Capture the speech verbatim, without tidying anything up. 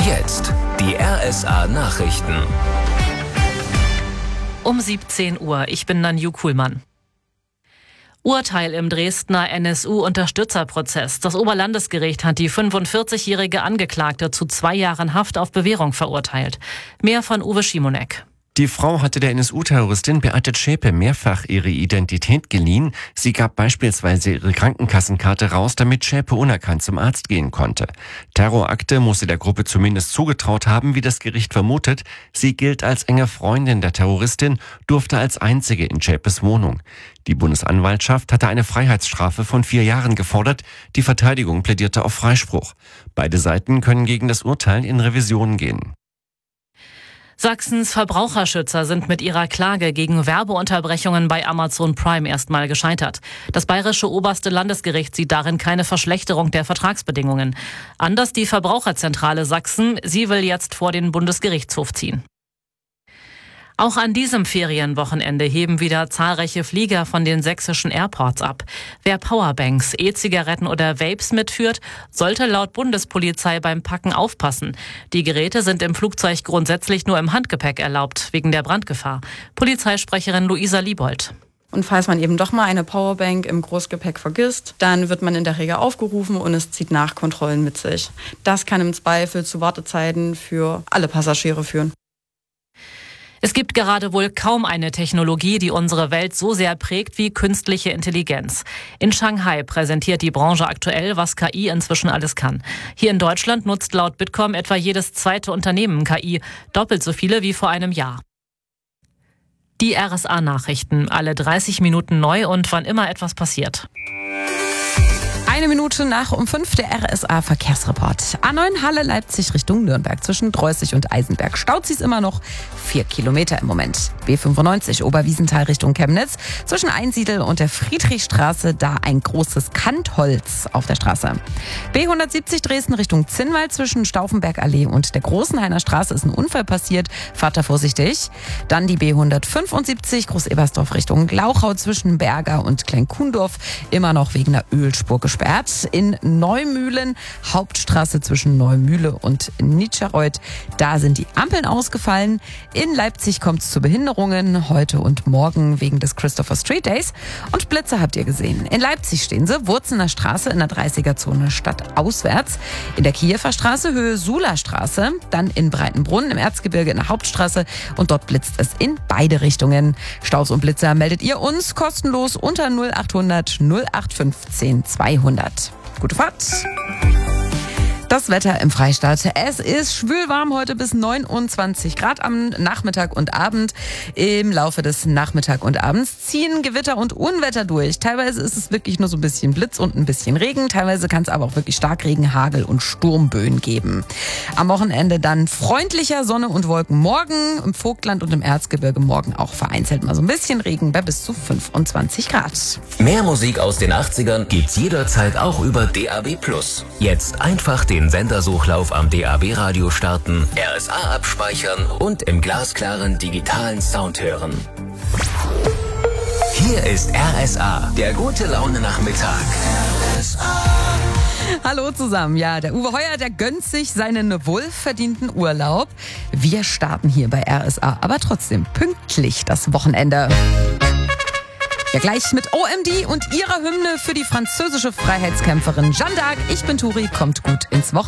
jetzt die R S A-Nachrichten. Um siebzehn Uhr, ich bin Nanju Kuhlmann. Urteil im Dresdner N S U-Unterstützerprozess. Das Oberlandesgericht hat die fünfundvierzigjährige Angeklagte zu zwei Jahren Haft auf Bewährung verurteilt. Mehr von Uwe Schimonek. Die Frau hatte der N S U-Terroristin Beate Zschäpe mehrfach ihre Identität geliehen. Sie gab beispielsweise ihre Krankenkassenkarte raus, damit Zschäpe unerkannt zum Arzt gehen konnte. Terrorakte muss sie der Gruppe zumindest zugetraut haben, wie das Gericht vermutet. Sie gilt als enge Freundin der Terroristin, durfte als einzige in Zschäpes Wohnung. Die Bundesanwaltschaft hatte eine Freiheitsstrafe von vier Jahren gefordert. Die Verteidigung plädierte auf Freispruch. Beide Seiten können gegen das Urteil in Revision gehen. Sachsens Verbraucherschützer sind mit ihrer Klage gegen Werbeunterbrechungen bei Amazon Prime erstmal gescheitert. Das bayerische oberste Landesgericht sieht darin keine Verschlechterung der Vertragsbedingungen. Anders die Verbraucherzentrale Sachsen, sie will jetzt vor den Bundesgerichtshof ziehen. Auch an diesem Ferienwochenende heben wieder zahlreiche Flieger von den sächsischen Airports ab. Wer Powerbanks, E-Zigaretten oder Vapes mitführt, sollte laut Bundespolizei beim Packen aufpassen. Die Geräte sind im Flugzeug grundsätzlich nur im Handgepäck erlaubt, wegen der Brandgefahr. Polizeisprecherin Luisa Liebold. Und falls man eben doch mal eine Powerbank im Großgepäck vergisst, dann wird man in der Regel aufgerufen und es zieht Nachkontrollen mit sich. Das kann im Zweifel zu Wartezeiten für alle Passagiere führen. Es gibt gerade wohl kaum eine Technologie, die unsere Welt so sehr prägt wie künstliche Intelligenz. In Shanghai präsentiert die Branche aktuell, was K I inzwischen alles kann. Hier in Deutschland nutzt laut Bitkom etwa jedes zweite Unternehmen K I, doppelt so viele wie vor einem Jahr. Die R S A-Nachrichten, alle dreißig Minuten neu und wann immer etwas passiert. Eine Minute nach um fünf der R S A-Verkehrsreport. A neun Halle Leipzig Richtung Nürnberg zwischen Dreußig und Eisenberg. Staut sie's immer noch vier Kilometer im Moment. B fünfundneunzig Oberwiesenthal Richtung Chemnitz zwischen Einsiedel und der Friedrichstraße, da ein großes Kantholz auf der Straße. B hundertsiebzig Dresden Richtung Zinnwald zwischen Stauffenbergallee und der Großenhainer Straße ist ein Unfall passiert. Fahrt da vorsichtig. Dann die B hundertfünfundsiebzig Groß-Ebersdorf Richtung Glauchau zwischen Berger und Klein-Kuhndorf immer noch wegen einer Ölspur gesperrt. In Neumühlen, Hauptstraße zwischen Neumühle und Nitschareuth, da sind die Ampeln ausgefallen. In Leipzig kommt es zu Behinderungen heute und morgen wegen des Christopher Street Days. Und Blitze habt ihr gesehen. In Leipzig stehen sie, Wurzener Straße in der dreißiger-Zone stadtauswärts. In der Kiewer Straße Höhe Sula Straße, dann in Breitenbrunn im Erzgebirge in der Hauptstraße und dort blitzt es in beide Richtungen. Staus und Blitzer meldet ihr uns kostenlos unter null achthundert null acht fünfzehn zweihundert. Gute Fahrt! Das Wetter im Freistaat. Es ist schwülwarm heute bis neunundzwanzig Grad am Nachmittag und Abend. Im Laufe des Nachmittag und Abends ziehen Gewitter und Unwetter durch. Teilweise ist es wirklich nur so ein bisschen Blitz und ein bisschen Regen. Teilweise kann es aber auch wirklich Starkregen, Hagel und Sturmböen geben. Am Wochenende dann freundlicher Sonne und Wolken. Morgen im Vogtland und im Erzgebirge morgen auch vereinzelt mal so ein bisschen Regen bei bis zu fünfundzwanzig Grad. Mehr Musik aus den achtzigern gibt's jederzeit auch über D A B plus. Jetzt einfach den Sendersuchlauf am D A B-Radio starten, R S A abspeichern und im glasklaren digitalen Sound hören. Hier ist R S A, der gute Laune-Nachmittag. R S A. Hallo zusammen. Ja, der Uwe Heuer, der gönnt sich seinen wohlverdienten Urlaub. Wir starten hier bei R S A, aber trotzdem pünktlich das Wochenende. Ja, gleich mit O M D und ihrer Hymne für die französische Freiheitskämpferin Jeanne d'Arc. Ich bin Turi, kommt gut ins Wochenende.